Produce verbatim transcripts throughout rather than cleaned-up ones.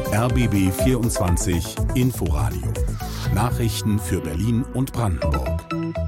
R B B vierundzwanzig Inforadio. Nachrichten für Berlin und Brandenburg.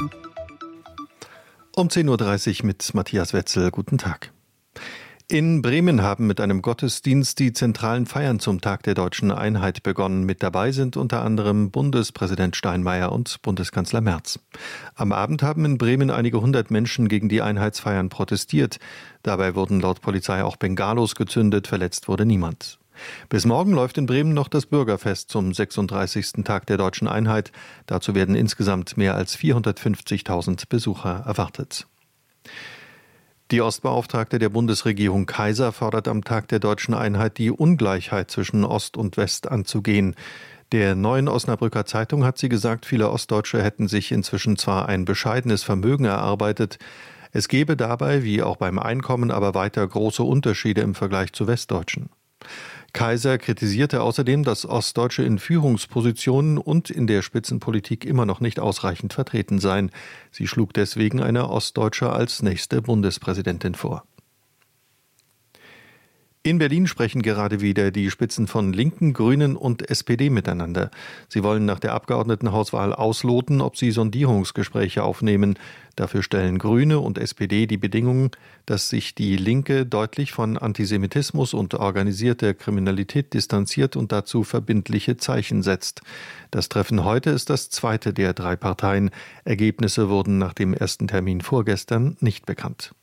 Um zehn Uhr dreißig mit Matthias Wetzel. Guten Tag. In Bremen haben mit einem Gottesdienst die zentralen Feiern zum Tag der deutschen Einheit begonnen. Mit dabei sind unter anderem Bundespräsident Steinmeier und Bundeskanzler Merz. Am Abend haben in Bremen einige hundert Menschen gegen die Einheitsfeiern protestiert. Dabei wurden laut Polizei auch Bengalos gezündet, verletzt wurde niemand. Bis morgen läuft in Bremen noch das Bürgerfest zum sechsunddreißigsten Tag der deutschen Einheit. Dazu werden insgesamt mehr als vierhundertfünfzigtausend Besucher erwartet. Die Ostbeauftragte der Bundesregierung Kaiser fordert am Tag der deutschen Einheit, die Ungleichheit zwischen Ost und West anzugehen. Der Neuen Osnabrücker Zeitung hat sie gesagt, viele Ostdeutsche hätten sich inzwischen zwar ein bescheidenes Vermögen erarbeitet, es gebe dabei, wie auch beim Einkommen, aber weiter große Unterschiede im Vergleich zu Westdeutschen. Kaiser kritisierte außerdem, dass Ostdeutsche in Führungspositionen und in der Spitzenpolitik immer noch nicht ausreichend vertreten seien. Sie schlug deswegen eine Ostdeutsche als nächste Bundespräsidentin vor. In Berlin sprechen gerade wieder die Spitzen von Linken, Grünen und S P D miteinander. Sie wollen nach der Abgeordnetenhauswahl ausloten, ob sie Sondierungsgespräche aufnehmen. Dafür stellen Grüne und S P D die Bedingungen, dass sich die Linke deutlich von Antisemitismus und organisierter Kriminalität distanziert und dazu verbindliche Zeichen setzt. Das Treffen heute ist das zweite der drei Parteien. Ergebnisse wurden nach dem ersten Termin vorgestern nicht bekannt.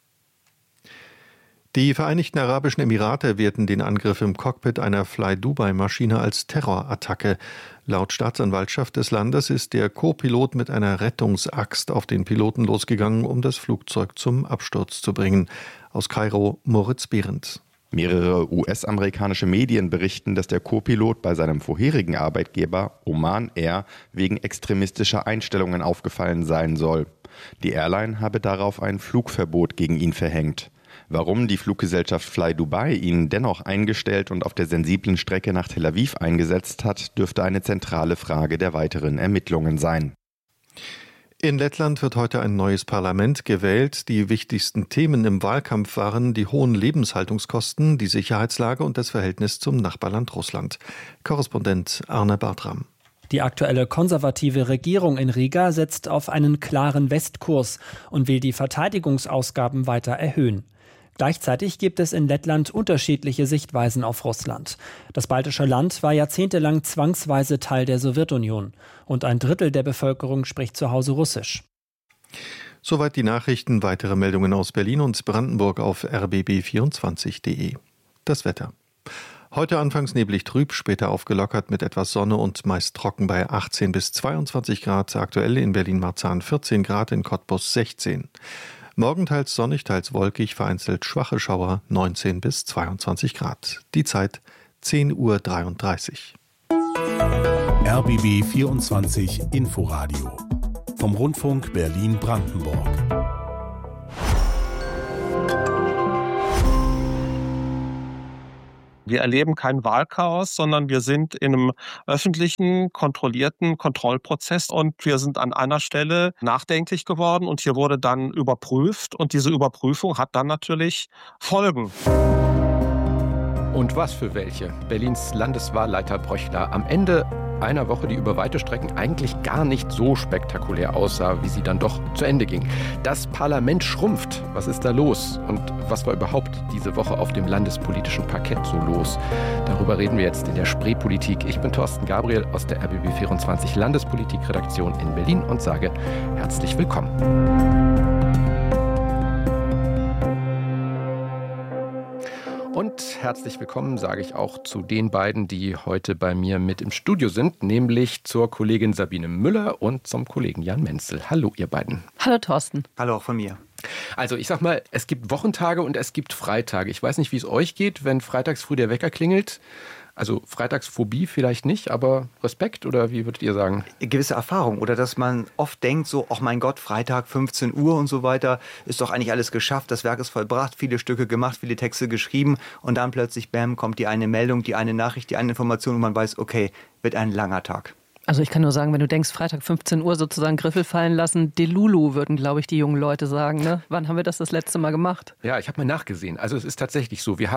Die Vereinigten Arabischen Emirate werten den Angriff im Cockpit einer Fly-Dubai-Maschine als Terrorattacke. Laut Staatsanwaltschaft des Landes ist der Co-Pilot mit einer Rettungsaxt auf den Piloten losgegangen, um das Flugzeug zum Absturz zu bringen. Aus Kairo Moritz Behrendt. Mehrere U S-amerikanische Medien berichten, dass der Co-Pilot bei seinem vorherigen Arbeitgeber Oman Air wegen extremistischer Einstellungen aufgefallen sein soll. Die Airline habe darauf ein Flugverbot gegen ihn verhängt. Warum die Fluggesellschaft Fly Dubai ihn dennoch eingestellt und auf der sensiblen Strecke nach Tel Aviv eingesetzt hat, dürfte eine zentrale Frage der weiteren Ermittlungen sein. In Lettland wird heute ein neues Parlament gewählt. Die wichtigsten Themen im Wahlkampf waren die hohen Lebenshaltungskosten, die Sicherheitslage und das Verhältnis zum Nachbarland Russland. Korrespondent Arne Bartram. Die aktuelle konservative Regierung in Riga setzt auf einen klaren Westkurs und will die Verteidigungsausgaben weiter erhöhen. Gleichzeitig gibt es in Lettland unterschiedliche Sichtweisen auf Russland. Das baltische Land war jahrzehntelang zwangsweise Teil der Sowjetunion und ein Drittel der Bevölkerung spricht zu Hause Russisch. Soweit die Nachrichten. Weitere Meldungen aus Berlin und Brandenburg auf r b b vierundzwanzig punkt de. Das Wetter. Heute anfangs neblig trüb, später aufgelockert mit etwas Sonne und meist trocken bei achtzehn bis zweiundzwanzig Grad. Aktuell in Berlin-Marzahn vierzehn Grad, in Cottbus sechzehn. Morgen teils sonnig, teils wolkig, vereinzelt schwache Schauer, neunzehn bis zweiundzwanzig Grad. Die Zeit zehn Uhr dreiunddreißig. R B B vierundzwanzig Inforadio vom Rundfunk Berlin-Brandenburg. Wir erleben kein Wahlchaos, sondern wir sind in einem öffentlichen, kontrollierten Kontrollprozess und wir sind an einer Stelle nachdenklich geworden und hier wurde dann überprüft und diese Überprüfung hat dann natürlich Folgen. Und was für welche? Berlins Landeswahlleiter Bröchler am Ende einer Woche, die über weite Strecken eigentlich gar nicht so spektakulär aussah, wie sie dann doch zu Ende ging. Das Parlament schrumpft. Was ist da los? Und was war überhaupt diese Woche auf dem landespolitischen Parkett so los? Darüber reden wir jetzt in der Spreepolitik. Ich bin Thorsten Gabriel aus der R B B vierundzwanzig Landespolitikredaktion in Berlin und sage herzlich willkommen. Und herzlich willkommen sage ich auch zu den beiden, die heute bei mir mit im Studio sind, nämlich zur Kollegin Sabine Müller und zum Kollegen Jan Menzel. Hallo ihr beiden. Hallo Thorsten. Hallo auch von mir. Also ich sag mal, es gibt Wochentage und es gibt Freitage. Ich weiß nicht, wie es euch geht, wenn freitags früh der Wecker klingelt. Also Freitagsphobie vielleicht nicht, aber Respekt oder wie würdet ihr sagen? Gewisse Erfahrung oder dass man oft denkt so, ach mein Gott, Freitag fünfzehn Uhr und so weiter, ist doch eigentlich alles geschafft, das Werk ist vollbracht, viele Stücke gemacht, viele Texte geschrieben und dann plötzlich, bam, kommt die eine Meldung, die eine Nachricht, die eine Information und man weiß, okay, wird ein langer Tag. Also ich kann nur sagen, wenn du denkst, Freitag fünfzehn Uhr sozusagen Griffel fallen lassen, Delulu würden, glaube ich, die jungen Leute sagen. Ne? Wann haben wir das das letzte Mal gemacht? Ja, ich habe mal nachgesehen. Also es ist tatsächlich so, wir haben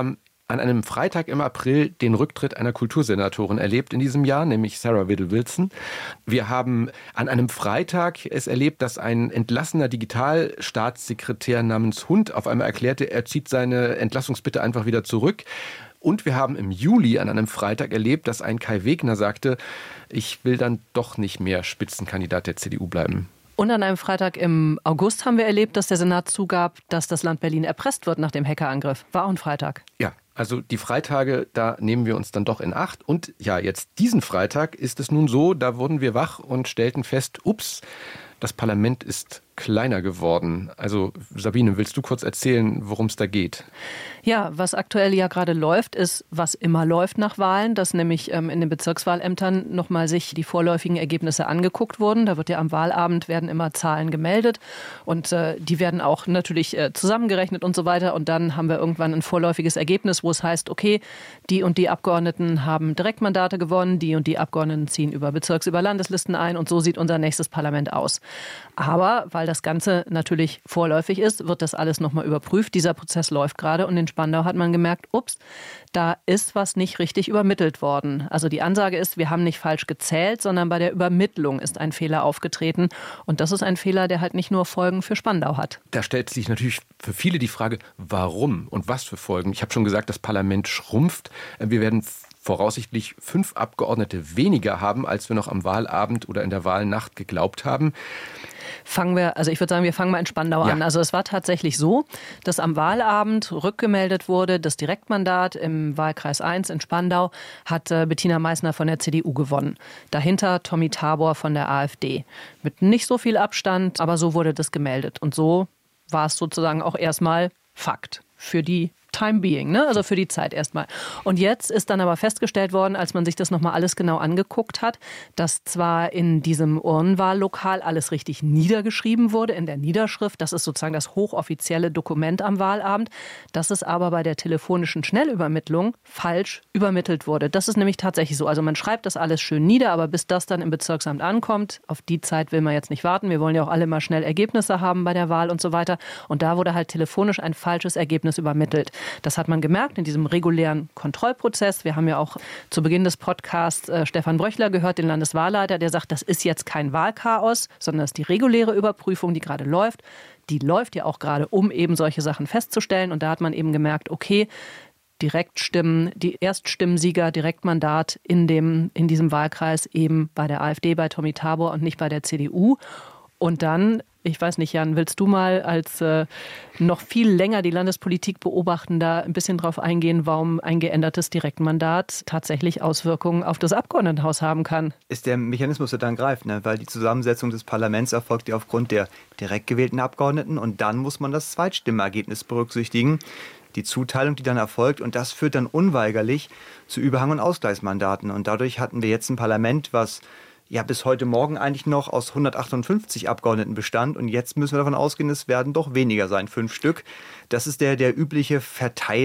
an einem Freitag im April den Rücktritt einer Kultursenatorin erlebt in diesem Jahr, nämlich Sarah Whittle-Wilson. Wir haben an einem Freitag es erlebt, dass ein entlassener Digitalstaatssekretär namens Hund auf einmal erklärte, er zieht seine Entlassungsbitte einfach wieder zurück. Und wir haben im Juli an einem Freitag erlebt, dass ein Kai Wegner sagte, ich will dann doch nicht mehr Spitzenkandidat der C D U bleiben. Und an einem Freitag im August haben wir erlebt, dass der Senat zugab, dass das Land Berlin erpresst wird nach dem Hackerangriff. War auch ein Freitag. Ja, also die Freitage, da nehmen wir uns dann doch in Acht. Und ja, jetzt diesen Freitag ist es nun so, da wurden wir wach und stellten fest, ups, das Parlament ist kleiner geworden. Also Sabine, willst du kurz erzählen, worum es da geht? Ja, was aktuell ja gerade läuft, ist, was immer läuft nach Wahlen, dass nämlich ähm, in den Bezirkswahlämtern nochmal sich die vorläufigen Ergebnisse angeguckt wurden. Da wird ja am Wahlabend werden immer Zahlen gemeldet und äh, die werden auch natürlich äh, zusammengerechnet und so weiter. Und dann haben wir irgendwann ein vorläufiges Ergebnis, wo es heißt, okay, die und die Abgeordneten haben Direktmandate gewonnen, die und die Abgeordneten ziehen über Bezirks-, über Landeslisten ein und so sieht unser nächstes Parlament aus. Aber weil das Ganze natürlich vorläufig ist, wird das alles nochmal überprüft. Dieser Prozess läuft gerade und in Spandau hat man gemerkt, ups, da ist was nicht richtig übermittelt worden. Also die Ansage ist, wir haben nicht falsch gezählt, sondern bei der Übermittlung ist ein Fehler aufgetreten. Und das ist ein Fehler, der halt nicht nur Folgen für Spandau hat. Da stellt sich natürlich für viele die Frage, warum und was für Folgen. Ich habe schon gesagt, das Parlament schrumpft. Wir werden voraussichtlich fünf Abgeordnete weniger haben, als wir noch am Wahlabend oder in der Wahlnacht geglaubt haben. Fangen wir, also ich würde sagen, wir fangen mal in Spandau ja. an. Also es war tatsächlich so, dass am Wahlabend rückgemeldet wurde, das Direktmandat im Wahlkreis eins in Spandau hat äh, Bettina Meissner von der C D U gewonnen. Dahinter Tommy Tabor von der AfD. Mit nicht so viel Abstand, aber so wurde das gemeldet. Und so war es sozusagen auch erstmal Fakt für die Time being, ne? Also für die Zeit erstmal. Und jetzt ist dann aber festgestellt worden, als man sich das nochmal alles genau angeguckt hat, dass zwar in diesem Urnenwahllokal alles richtig niedergeschrieben wurde, in der Niederschrift, das ist sozusagen das hochoffizielle Dokument am Wahlabend, dass es aber bei der telefonischen Schnellübermittlung falsch übermittelt wurde. Das ist nämlich tatsächlich so. Also man schreibt das alles schön nieder, aber bis das dann im Bezirksamt ankommt, auf die Zeit will man jetzt nicht warten. Wir wollen ja auch alle mal schnell Ergebnisse haben bei der Wahl und so weiter. Und da wurde halt telefonisch ein falsches Ergebnis übermittelt. Das hat man gemerkt in diesem regulären Kontrollprozess. Wir haben ja auch zu Beginn des Podcasts äh, Stefan Bröchler gehört, den Landeswahlleiter, der sagt, das ist jetzt kein Wahlchaos, sondern das ist die reguläre Überprüfung, die gerade läuft. Die läuft ja auch gerade, um eben solche Sachen festzustellen. Und da hat man eben gemerkt, okay, Direktstimmen, die Erststimmenssieger, Direktmandat in, dem, in diesem Wahlkreis eben bei der AfD, bei Tommy Tabor und nicht bei der C D U. Und dann, ich weiß nicht, Jan, willst du mal als äh, noch viel länger die Landespolitik beobachtender ein bisschen drauf eingehen, warum ein geändertes Direktmandat tatsächlich Auswirkungen auf das Abgeordnetenhaus haben kann? Ist der Mechanismus, der dann greift, ne? Weil die Zusammensetzung des Parlaments erfolgt ja aufgrund der direkt gewählten Abgeordneten und dann muss man das Zweitstimmenergebnis berücksichtigen. Die Zuteilung, die dann erfolgt, und das führt dann unweigerlich zu Überhang- und Ausgleichsmandaten. Und dadurch hatten wir jetzt ein Parlament, was ja bis heute Morgen eigentlich noch aus hundertachtundfünfzig Abgeordneten bestand. Und jetzt müssen wir davon ausgehen, es werden doch weniger sein, fünf Stück. Das ist der, der übliche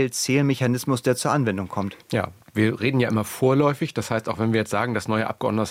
Verteil-Zählmechanismus, der zur Anwendung kommt. Ja, wir reden ja immer vorläufig. Das heißt, auch wenn wir jetzt sagen, das neue Abgeordnetenhaus